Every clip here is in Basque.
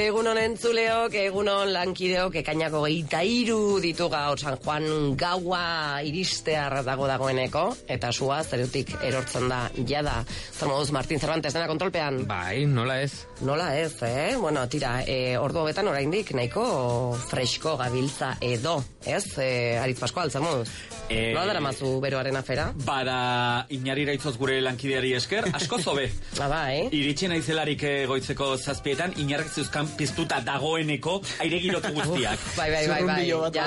Egunon entzuleok, egunon lankideok, ekainako 23 ditu gaur San Juan gaua iristear dagoeneko, eta sua zerutik erortzen da jada. Zer moduz, Martin Cervantes dena kontrolpean? Bai, nola ez? Nola ez, Bueno, tira, ordu hobetan oraindik nahiko fresko gabiltza edo, ez? Aritz Pascual, zer moduz? Nola dara mazu beroaren afera? Bada, inarira itzoz gure lankideari esker, asko zobe. Iritsi naizelarik goitzeko zazpietan, inarrak zeuzkan piztuta dagoeneko aire girotu guztiak. Bai.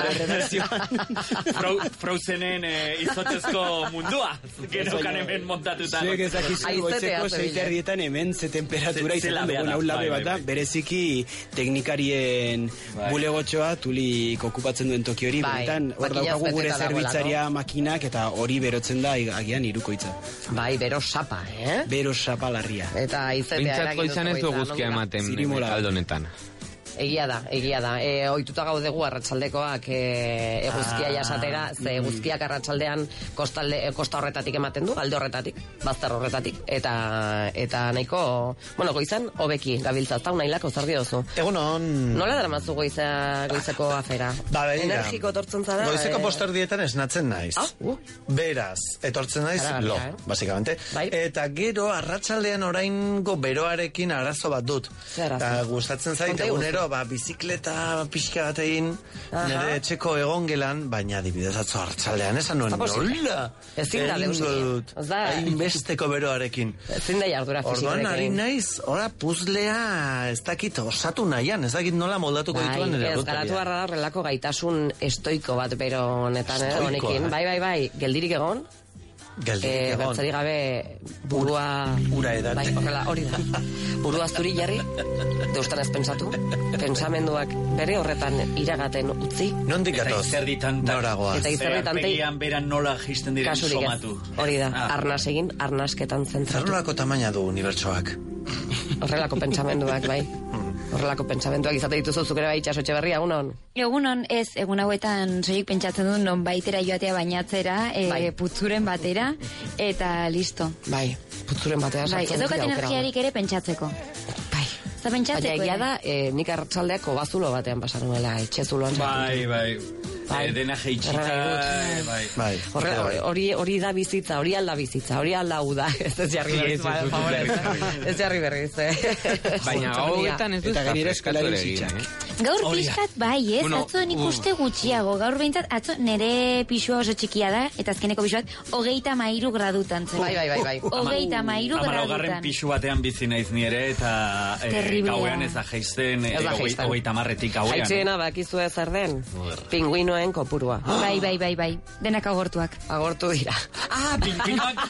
Frozenen izotezko mundua. Genokan hemen montatuta. Zuek ezakizu goitzeko 6:00 hemen ze temperatura izan dugu labe bat da, bereziki teknikarien bulegotxoa tulik okupatzen duen toki hori, benetan hor daukagu gure zerbitzaria makinak eta hori berotzen da agian hirukoitza. Bai, bero sapa, Bero sapa larria. Eta izetea eragin izan ez du guzkia ematen kaldonetan. Egia da. Ohituta gaudegu arratsaldekoak eguzkia jasatera, ze eguzkiak arratsaldean kosta horretatik ematen du, alde horretatik, bazter horretatik, eta nahiko, goizan hobeki gabiltza, eta unailako zer diozu. Egunon. Nola daramazu goizeko afera? Energiko etortzen zara? Goizeko posterdietan esnatzen naiz. Beraz, etortzen naiz, basikamente. Eta gero, arratsaldean oraingo beroarekin arazo bat dut. Eta gustatzen zait, egunero, bizikleta pixka bat egin nire etxeko egongelan, baina adibidez atzo hartzaldean esan nuen nola egingo dut hainbesteko beroarekin. Ezin da jardura fisikorekin. Orduan ari naiz, ora puzlea ez dakit osatu nahian, ez dakit nola moldatuko dituen nire ez garatu barra da horrelako gaitasun estoiko bat bero honetan honekin. Bai, geldirik egon. Gatzari gabe burua ura edan. Bai, hori da. Burua zuri jarri, deustanez pensatu, pensamenduak bere horretan iragaten utzi. Nondik gatoz? Eta izerditan noragoaz. Zerpegian beran nola jisten diren somatu. Hori da, arnas egin, arnasketan zentratu. Zer nolako tamaina du unibertsoak? Horrelako pensamenduak, bai. Horrelako pensamentuak izate dituzu zukere bai itxasotxe berria, egunon? Egunon, ez, egun hauetan soilik pentsatzen dut non baitera joatea bainatzera, putzuren batera, eta listo. Bai, putzuren batera sartzen. Ez daukat energiarik ere pentsatzeko. Bai. Eta pentsatzeko. Baina egia da, nik arratsaldeak bazulo batean pasanuela, etxezuloan. Bai. Dena jeitxita. Bai. Hori da bizitza, hori alda bizitza, hori alda uda. Ez jarri berriz. Ez jarri berriz. Baina hauetan ez dut eskalari bizitzak. Gaur pixkat bai, ez? Atzo nik uste gutxiago. Gaur behintzat, atzo nire pixua oso txikia da, eta azkeneko pixuat, 33 gradutan zen. Bai. 33 gradutan. 10. pisu batean bizi naiz nire, eta gauean ez da jeisten, 30-etik gauean. Jaitzeena bakizue zer den? Pinguinoen kopurua. Bai. Denak agortuak. Agortu dira. Pinguinoak.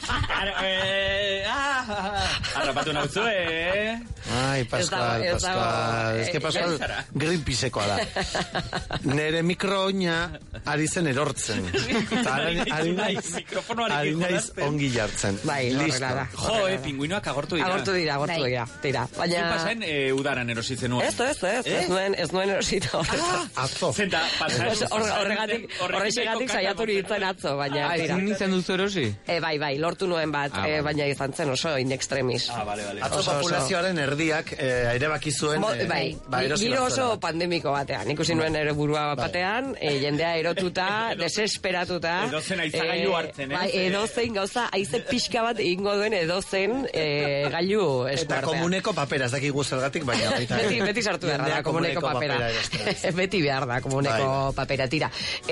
Arrapatu nautzu, Ai, Pascual. Ez que Pascual Greenpeacekoa da. Nere mikroina ari zen erortzen. Ari naiz ongi jartzen. Bai, horrela da. Pinguinoak agortu dira. Agortu dira. Baina... pasen udaran erositzen nuen. Ez nuen erositu. Atzo. Horrexegatik saiatu nintzen atzo, baina... Ez nintzen duzu erosi? Bai, lortu nuen bat, baina izan zen oso in extremis. Atzo populazioaren erdiak ere bakizuen... Giro oso pandemiko batean. Ikusi nuen ere burua batean, jendea erotuta, desesperatuta. Edozen aizagailu hartzen, Edozein gauza, aize pixka bat egingo duen edozen gailu eskuartean. Eta komuneko papera, ez dakik guztelgatik, baina... Beti sartu behar da, komuneko papera. Beti behar da, komuneko papera, tira.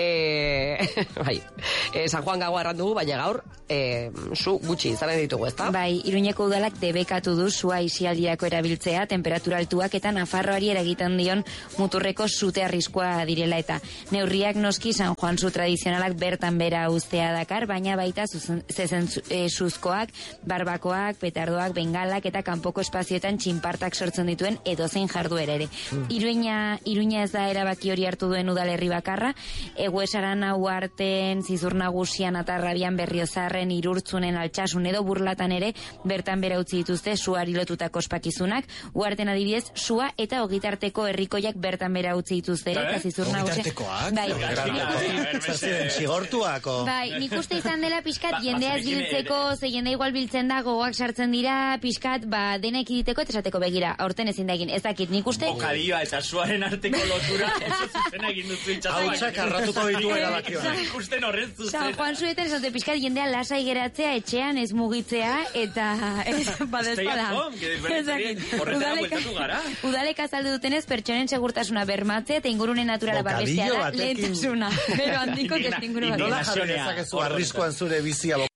San Juan gaua erran dugu, baina gaur, zu gutxi izanen ditugu, ezta? Bai, Iruñeko udalak debekatu du sua isialdiako erabiltzea, temperatura altuak eta Nafarroari eragiten dion muturreko sute arriskoa direla eta neurriak noski San Juan zu tradizionalak bertan bera uztea dakar, baina baita zuzkoak, barbakoak, petardoak, bengalak eta kanpoko espazioetan txinpartak sortzen dituen edozein jarduera ere. Iruña ez da erabaki hori hartu duen udalerri bakarra, Eguesaran Uharten, Zizur Nagusian, Atarrabian, Berriozarren, Irurtzunen, Altsasun edo Burlatan ere bertan bera utzi dituzte suari lotutako ospakizunak, Uarten adibidez, sua eta ogitarteko herrikoiak bertan bera utzi dituzte, eta zizur nagusia. Zigortuak? Bai, nik uste izan dela pixkat jendea ez biltzeko, ze jende igual biltzen da, gogoak sartzen dira, pixkat, dena ekiditeko eta esateko begira, aurten ezin da egin, ez dakit, nik uste... Bokadioa eta suaren arteko lotura, oso zuzena egin duzu itxasak. Hautsak arratuko ditu erabakioa. Ikusten horren zuzen. Juan Zueten esate pixkat jendea lasai geratzea, etxean ez mugitzea, eta... Udalek azaldu dutenez, pertsonen segurtasuna bermatzea eta ingurune naturala babestea da lehentasuna. Pero handiko testinguru bat. Nola jarri dezakezu arriskoan zure bizia